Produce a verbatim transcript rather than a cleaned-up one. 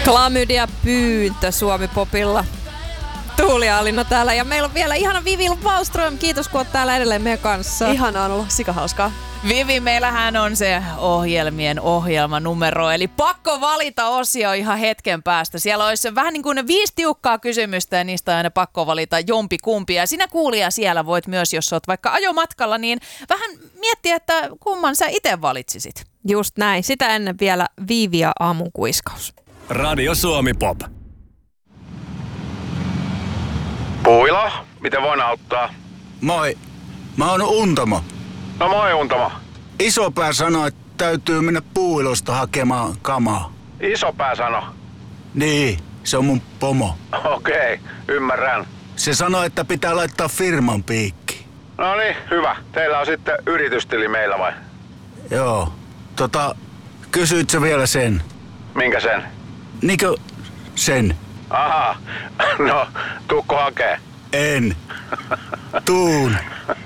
Klamydia pyyntö Suomi Popilla. Tuuli ja Alina täällä ja meillä on vielä ihana Vivi Wallström. Kiitos kun oot täällä edelleen meidän kanssa. Ihanaa on ollut, sikahauskaa. Vivi, meillähän on se ohjelmien ohjelmanumero, eli pakko valita osio ihan hetken päästä. Siellä olisi vähän niin kuin ne viisi tiukkaa kysymystä ja niistä on aina pakko valita jompi kumpi. Ja sinä kuulija siellä voit myös, jos olet vaikka ajomatkalla, niin vähän miettiä, että kumman sä itse valitsisit. Just näin. Sitä ennen vielä Viivi ja aamun kuiskaus. Radio Suomi Pop. Puila, miten voin auttaa? Moi, mä oon Untamo. No moi Untamo. Isopää sanoi, että täytyy mennä Puuilosta hakemaan kamaa. Isopää sano. Niin, se on mun pomo. Okei, okay, ymmärrän. Se sanoi, että pitää laittaa firman piikki. No niin, hyvä. Teillä on sitten yritystili meillä vai? Joo, tota, kysyit sä vielä sen? Minkä sen? Niinkö sen? Aha, no, tuukko hakee? En. Tuun.